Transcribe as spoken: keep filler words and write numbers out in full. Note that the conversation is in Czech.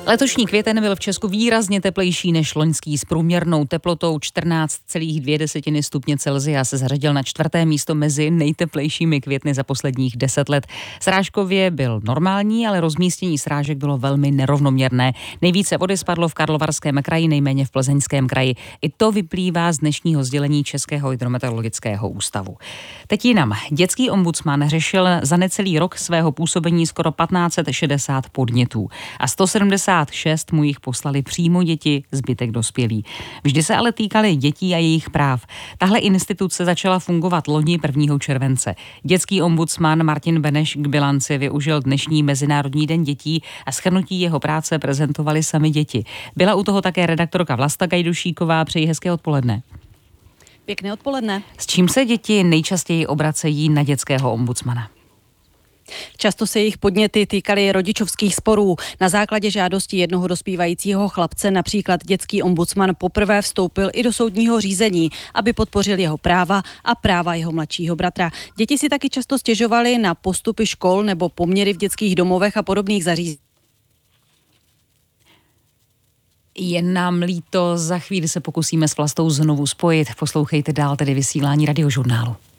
Letošní květen byl v Česku výrazně teplejší než loňský. S průměrnou teplotou čtrnáct celá dvě stupně Celsia se zařadil na čtvrté místo mezi nejteplejšími květny za posledních deset let. Srážkově byl normální, ale rozmístění srážek bylo velmi nerovnoměrné. Nejvíce vody spadlo v Karlovarském kraji, nejméně v Plzeňském kraji. I to vyplývá z dnešního sdělení Českého hydrometeorologického ústavu. Teď jinam. Dětský ombudsman řešil za necelý rok svého působení skoro patnáct set šedesát podnětů a sto sedmdesát šest mu jich poslali přímo děti, zbytek dospělí. Vždy se ale týkaly dětí a jejich práv. Tahle instituce začala fungovat loni prvního července. Dětský ombudsman Martin Beneš k bilanci využil dnešní Mezinárodní den dětí a shrnutí jeho práce prezentovali sami děti. Byla u toho také redaktorka Vlasta Gajdušíková. Přeji hezké odpoledne. Pěkné odpoledne. S čím se děti nejčastěji obracejí na dětského ombudsmana? Často se jejich podněty týkaly rodičovských sporů. Na základě žádosti jednoho dospívajícího chlapce například dětský ombudsman poprvé vstoupil i do soudního řízení, aby podpořil jeho práva a práva jeho mladšího bratra. Děti si taky často stěžovaly na postupy škol nebo poměry v dětských domovech a podobných zařízeních. Jen nám líto, za chvíli se pokusíme s Vlastou znovu spojit. Poslouchejte dál tedy vysílání Radiožurnálu.